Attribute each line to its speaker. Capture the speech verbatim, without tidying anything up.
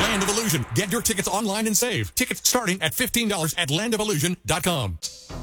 Speaker 1: Land of Illusion. Get your tickets online and save. Tickets starting at fifteen dollars at land of illusion dot com.